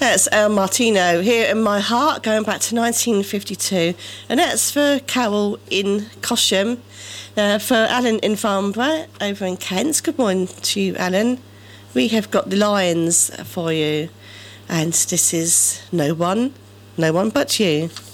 That's El Martino, Here in My Heart, going back to 1952. And that's for Carol in Cosham, for Alan in Farnborough, over in Kent. Good morning to you, Alan. We have got the Lions for you. And this is No One But You.